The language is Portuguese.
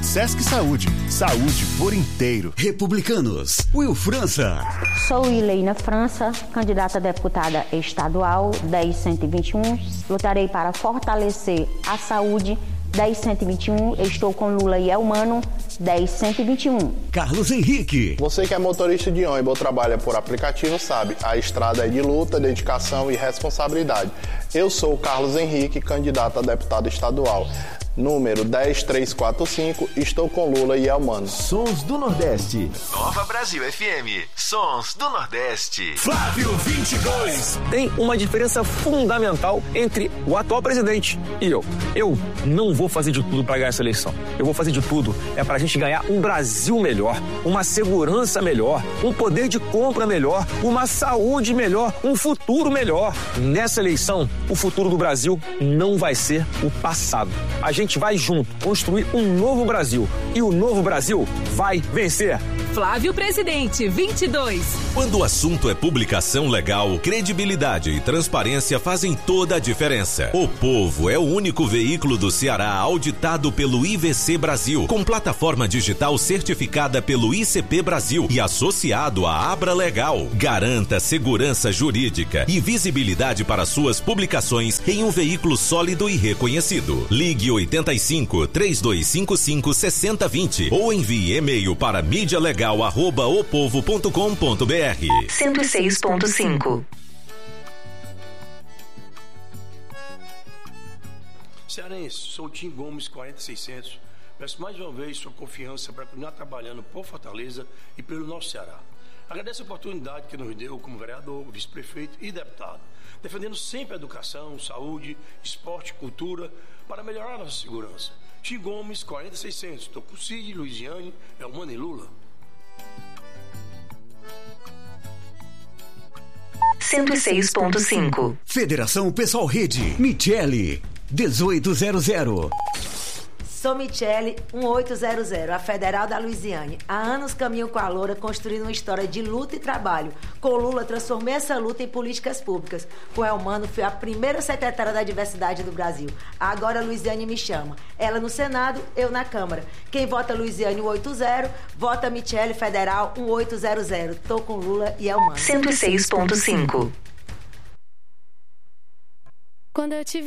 Sesc Saúde. Saúde por inteiro. Republicanos. Will França. Sou Ileina França, candidata a deputada estadual 10121. Lutarei para fortalecer a saúde 10121. Estou com Lula e Elmano 10121. Carlos Henrique. Você que é motorista de ônibus ou trabalha por aplicativo sabe, a estrada é de luta, dedicação e responsabilidade. Eu sou o Carlos Henrique, candidato a deputado estadual. Número 10345, estou com Lula e Elmano. Sons do Nordeste. Nova Brasil FM, Sons do Nordeste. Flávio 22. Tem uma diferença fundamental entre o atual presidente e eu. Eu não vou fazer de tudo para ganhar essa eleição. Eu vou fazer de tudo para a gente ganhar um Brasil melhor, uma segurança melhor, um poder de compra melhor, uma saúde melhor, um futuro melhor. Nessa eleição, o futuro do Brasil não vai ser o passado. A gente vai junto construir um novo Brasil e o novo Brasil vai vencer. Flávio Presidente, 22. Quando o assunto é publicação legal, credibilidade e transparência fazem toda a diferença. O Povo é o único veículo do Ceará auditado pelo IVC Brasil, com plataforma digital certificada pelo ICP Brasil e associado à Abra Legal. Garanta segurança jurídica e visibilidade para suas publicações em um veículo sólido e reconhecido. Ligue 85 3255 6020 ou envie e-mail para mídialegal@opovo.com.br. 106.5. Cearense, sou o Tim Gomes, 40600. Peço mais uma vez sua confiança para continuar trabalhando por Fortaleza e pelo nosso Ceará. Agradeço a oportunidade que nos deu como vereador, vice-prefeito e deputado, defendendo sempre a educação, saúde, esporte, cultura, para melhorar a nossa segurança. Tim Gomes, 40600. Estou com Cid, Luiziane, Elmano e Lula. 106.5. Federação Pessoal Rede. Michele 1800. Sou Michele 1800, a Federal da Luiziane. Há anos caminho com a Loura, construindo uma história de luta e trabalho. Com Lula, transformei essa luta em políticas públicas. Com Elmano, fui a primeira secretária da diversidade do Brasil. Agora a Luiziane me chama. Ela no Senado, eu na Câmara. Quem vota Luiziane 180, vota Michele Federal 1800. Tô com Lula e Elmano. 106.5. Quando eu te